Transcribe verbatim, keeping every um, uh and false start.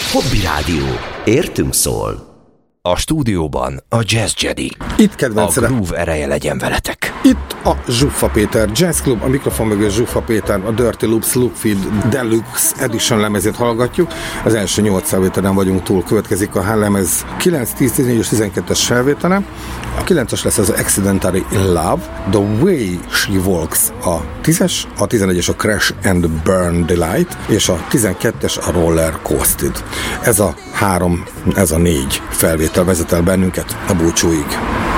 Hobby Rádió. Értünk szól. A stúdióban a Jazz Jedi. Itt kedvenc A groove ereje legyen veletek. Itt a Zsuffa Péter Jazz Club, a mikrofon mögött Zsuffa Péter, a Dirty Loops Loopfeed Deluxe Edition lemezét hallgatjuk. Az első nyolc felvételen vagyunk túl, következik a lemez kilenc, tíz, tizennégy és tizenkettes felvétele. A kilences lesz az Accidentally in Love, The Way She Walks a tízes, a tizenegyes a Crash and Burn Delight, és a tizenkettes a Roller Coasted. Ez a három, ez a négy felvétel vezet el bennünket a búcsúig.